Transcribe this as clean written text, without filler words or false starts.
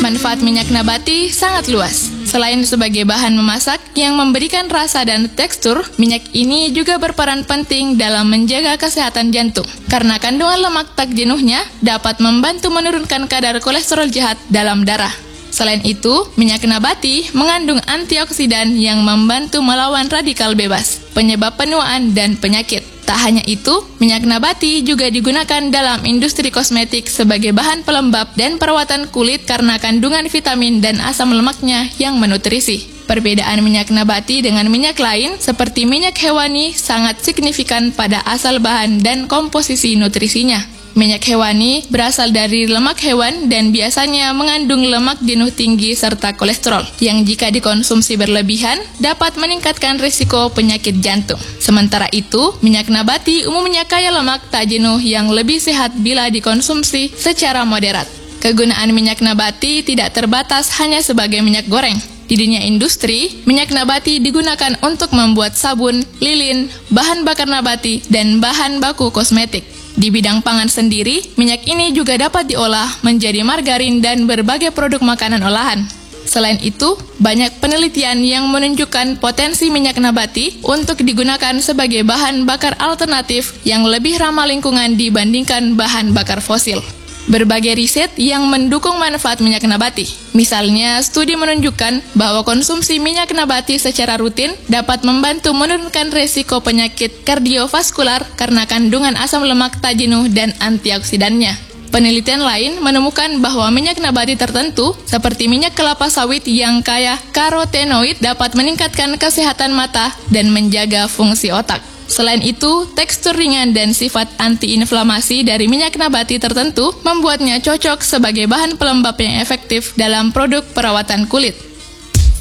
Manfaat minyak nabati sangat luas. Selain sebagai bahan memasak yang memberikan rasa dan tekstur, minyak ini juga berperan penting dalam menjaga kesehatan jantung. Karena kandungan lemak tak jenuhnya dapat membantu menurunkan kadar kolesterol jahat dalam darah. Selain itu, minyak nabati mengandung antioksidan yang membantu melawan radikal bebas, penyebab penuaan dan penyakit. Tak hanya itu, minyak nabati juga digunakan dalam industri kosmetik sebagai bahan pelembab dan perawatan kulit karena kandungan vitamin dan asam lemaknya yang menutrisi. Perbedaan minyak nabati dengan minyak lain seperti minyak hewani sangat signifikan pada asal bahan dan komposisi nutrisinya. Minyak hewani berasal dari lemak hewan dan biasanya mengandung lemak jenuh tinggi serta kolesterol, yang jika dikonsumsi berlebihan dapat meningkatkan risiko penyakit jantung. Sementara itu, minyak nabati umumnya kaya lemak tak jenuh yang lebih sehat bila dikonsumsi secara moderat. Kegunaan minyak nabati tidak terbatas hanya sebagai minyak goreng. Di dunia industri, minyak nabati digunakan untuk membuat sabun, lilin, bahan bakar nabati, dan bahan baku kosmetik. Di bidang pangan sendiri, minyak ini juga dapat diolah menjadi margarin dan berbagai produk makanan olahan. Selain itu, banyak penelitian yang menunjukkan potensi minyak nabati untuk digunakan sebagai bahan bakar alternatif yang lebih ramah lingkungan dibandingkan bahan bakar fosil. Berbagai riset yang mendukung manfaat minyak nabati. Misalnya, studi menunjukkan bahwa konsumsi minyak nabati secara rutin dapat membantu menurunkan risiko penyakit kardiovaskular karena kandungan asam lemak tak jenuh dan antioksidannya. Penelitian lain menemukan bahwa minyak nabati tertentu, seperti minyak kelapa sawit yang kaya karotenoid, dapat meningkatkan kesehatan mata dan menjaga fungsi otak. Selain itu, tekstur ringan dan sifat antiinflamasi dari minyak nabati tertentu membuatnya cocok sebagai bahan pelembab yang efektif dalam produk perawatan kulit.